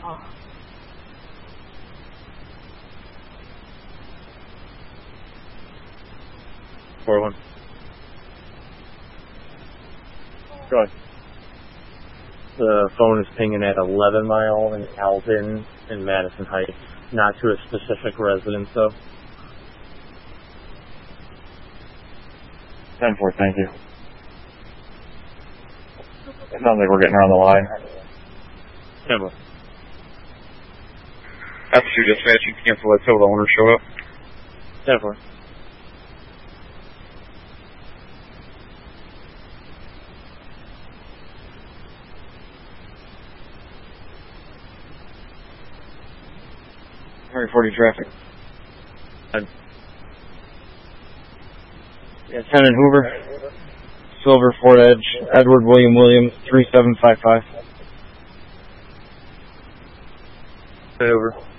4-1. Go ahead. The phone is pinging at 11 Mile in Alton in Madison Heights. Not to a specific residence, though. 10-4, thank you. It sounds like we're getting around the line. 10-4. That's 2 dispatch, you can cancel that till the owner show up. 10-4. Alright, 40 traffic. 10. Yeah, 10 in Hoover. Silver, Ford Edge, Edward William Williams, 3755. Over.